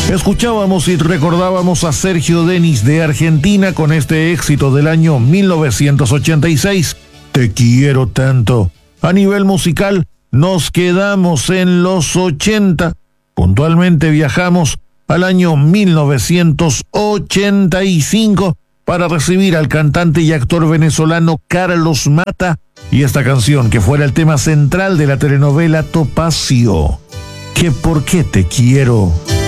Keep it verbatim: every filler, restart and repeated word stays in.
Escuchábamos y recordábamos a Sergio Denis de Argentina con este éxito del año mil novecientos ochenta y seis, Te quiero tanto. A nivel musical, nos quedamos en los ochenta. Puntualmente viajamos al año mil novecientos ochenta y cinco para recibir al cantante y actor venezolano Carlos Mata y esta canción que fuera el tema central de la telenovela Topacio. ¿Que por qué te quiero?